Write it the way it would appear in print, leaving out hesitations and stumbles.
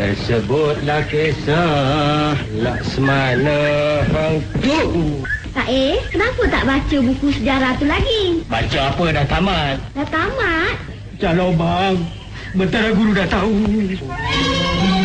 Tersebutlah kisah Laksmana Hantu. Kenapa tak baca buku sejarah tu lagi? Baca apa dah tamat? Dah tamat? Kalau bang, bentar guru dah tahu.